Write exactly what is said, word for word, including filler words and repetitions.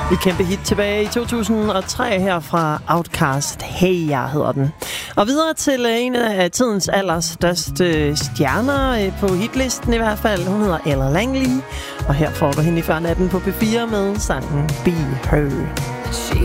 Et kæmpe hit tilbage i to tusind og tre her fra Outkast. Hey, jeg hedder den. Og videre til en af tidens allerstørste stjerner på hitlisten i hvert fald. Hun hedder Ella Langley. Og her får du hende i før natten på P fire med sangen Be Her. She